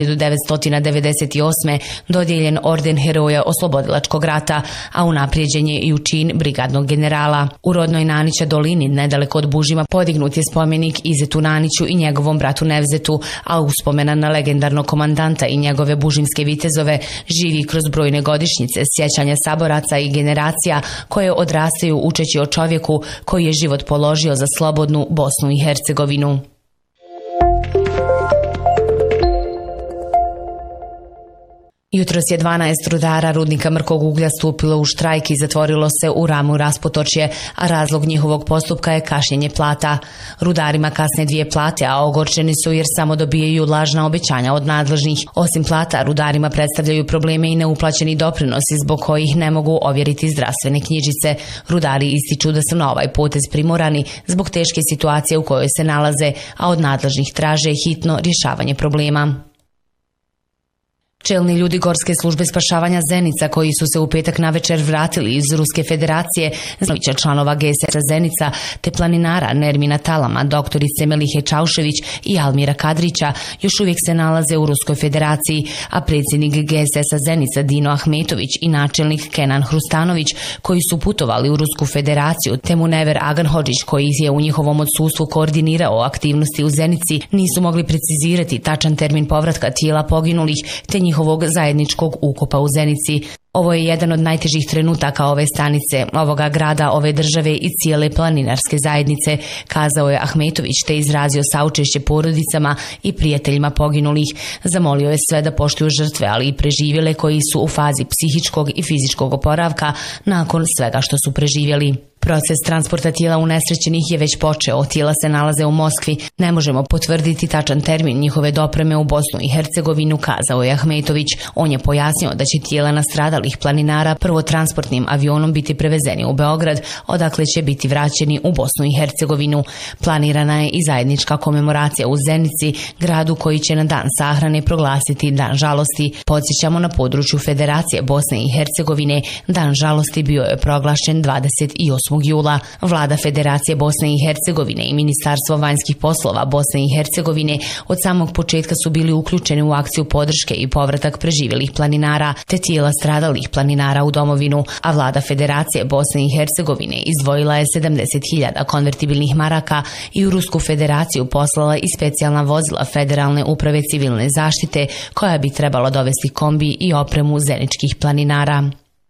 1998. dodijeljen orden Heroja oslobodilačkog rata, a unaprijeđen je i u čin brigadnog generala. U rodnoj Nanića dolini, nedaleko od Bužima, podignut je spomenik Izetu Naniću i njegovom bratu Nevzetu, a uspomena na legendarnog komandanta i njegove bužimske vitezove živi kroz brojne godišnjice sjećanja saboraca i generacija koje odrastaju učeći o čovjeku koji je život položio za slobodnu Bosnu i Hercegovinu. Jutros je 12 rudara rudnika mrkog uglja stupilo u štrajk i zatvorilo se u ramu Raspotočje, a razlog njihovog postupka je kašnjenje plata. Rudarima kasne 2 plate, a ogorčeni su jer samo dobijaju lažna obećanja od nadležnih. Osim plata, rudarima predstavljaju probleme i neuplaćeni doprinosi zbog kojih ne mogu ovjeriti zdravstvene knjižice. Rudari ističu da su na ovaj potez primorani zbog teške situacije u kojoj se nalaze, a od nadležnih traže hitno rješavanje problema. Čelni ljudi Gorske službe spašavanja Zenica, koji su se u petak navečer vratili iz Ruske federacije, znovića članova GSS Zenica, te planinara Nermina Talama, doktorice Melihe Čaušević i Almira Kadrića, još uvijek se nalaze u Ruskoj federaciji, a predsjednik GSS Zenica Dino Ahmetović i načelnik Kenan Hrustanović, koji su putovali u Rusku federaciju, te Munever Aganhodžić, koji je u njihovom odsustvu koordinirao aktivnosti u Zenici, nisu mogli precizirati tačan termin povratka tijela poginulih, te njihovog zajedničkog ukopa u Zenici. Ovo je jedan od najtežih trenutaka ove stanice, ovoga grada, ove države i cijele planinarske zajednice, kazao je Ahmetović, te izrazio saučešće porodicama i prijateljima poginulih. Zamolio je sve da poštuju žrtve, ali i preživjele koji su u fazi psihičkog i fizičkog oporavka nakon svega što su preživjeli. Proces transporta tijela unesrećenih je već počeo, tijela se nalaze u Moskvi, ne možemo potvrditi tačan termin njihove dopreme u Bosnu i Hercegovinu, kazao je Ahmetović. On je pojasnio da će tijela nastradalih planinara prvo transportnim avionom biti prevezeni u Beograd, odakle će biti vraćeni u Bosnu i Hercegovinu. Planirana je i zajednička komemoracija u Zenici, gradu koji će na dan sahrane proglasiti Dan žalosti. Podsjećamo, na području Federacije Bosne i Hercegovine Dan žalosti bio je proglašen 28. jula. Vlada Federacije Bosne i Hercegovine i Ministarstvo vanjskih poslova Bosne i Hercegovine od samog početka su bili uključeni u akciju podrške i povratak preživjelih planinara te tijela stradalih planinara u domovinu, a Vlada Federacije Bosne i Hercegovine izdvojila je 70.000 konvertibilnih maraka i u Rusku federaciju poslala i specijalna vozila Federalne uprave civilne zaštite koja bi trebala dovesti kombi i opremu zeničkih planinara.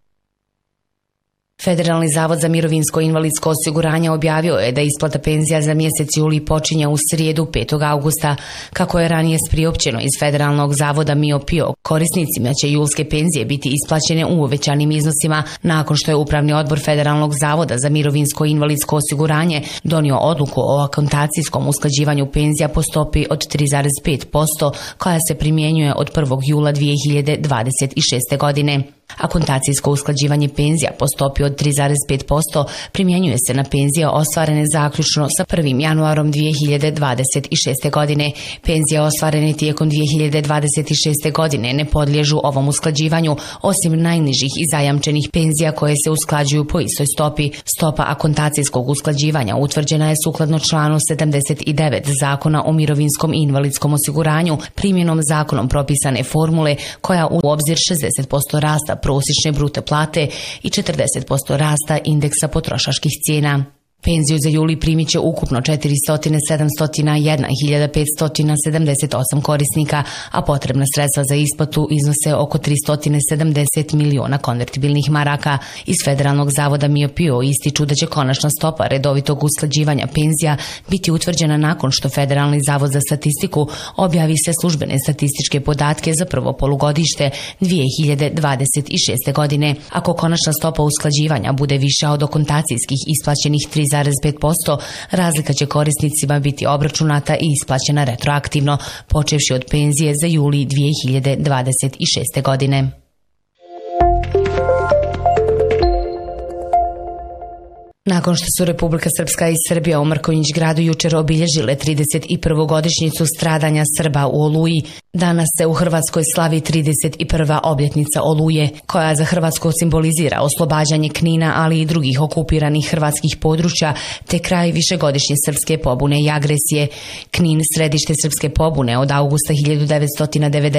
Federalni zavod za mirovinsko i invalidsko osiguranje objavio je da isplata penzija za mjesec juli počinje u srijedu 5. augusta. Kako je ranije priopćeno iz Federalnog zavoda MIO-PIO, korisnicima će julske penzije biti isplaćene u uvećanim iznosima nakon što je Upravni odbor Federalnog zavoda za mirovinsko i invalidsko osiguranje donio odluku o akontacijskom usklađivanju penzija po stopi od 3,5% koja se primjenjuje od 1. jula 2026. godine. Akontacijsko usklađivanje penzija po stopi od 3,5% primjenjuje se na penzije ostvarene zaključno sa 1. januarom 2026. godine. Penzije ostvarene tijekom 2026. godine ne podliježu ovom usklađivanju, osim najnižih i zajamčenih penzija koje se usklađuju po istoj stopi. Stopa akontacijskog usklađivanja utvrđena je sukladno članu 79 Zakona o mirovinskom i invalidskom osiguranju, primjenom zakonom propisane formule koja u obzir 60% rasta prosječne bruto plate i 40% rasta indeksa potrošačkih cijena. Penziju za juli primit će ukupno 4.701.578 korisnika, a potrebna sredstva za isplatu iznose oko 370 miliona konvertibilnih maraka. Iz Federalnog zavoda MIO-PIO ističu da će konačna stopa redovitog usklađivanja penzija biti utvrđena nakon što Federalni zavod za statistiku objavi sve službene statističke podatke za prvo polugodište 2026. godine. Ako konačna stopa usklađivanja bude viša od akontacijskih isplaćenih 3,5%, razlika će korisnicima biti obračunata i isplaćena retroaktivno, počevši od penzije za juli 2026. godine. Nakon što su Republika Srpska i Srbija u Mrkonjić gradu jučer obilježile 31. godišnjicu stradanja Srba u Oluji, danas se u Hrvatskoj slavi 31. obljetnica Oluje, koja za Hrvatsku simbolizira oslobađanje Knina, ali i drugih okupiranih hrvatskih područja, te kraj višegodišnje srpske pobune i agresije. Knin, središte srpske pobune od augusta 1990.